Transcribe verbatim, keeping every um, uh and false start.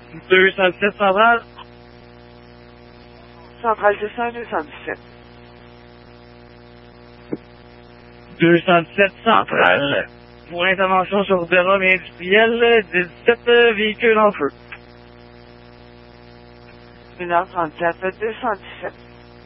deux cent dix-sept centrale. Centrale deux cents, deux cent dix-sept. deux cent dix-sept centrale. Pour intervention sur Derome et industriel, dix-sept euh, véhicules en feu. une heure trente-quatre, deux cent dix-sept.